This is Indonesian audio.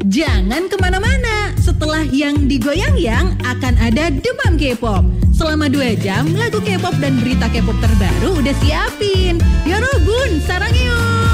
Jangan kemana-mana, setelah yang digoyang-yang akan ada Demam K-pop. Selama 2 jam, lagu K-pop dan berita K-pop terbaru udah siapin. Yorobun, sarang yuk!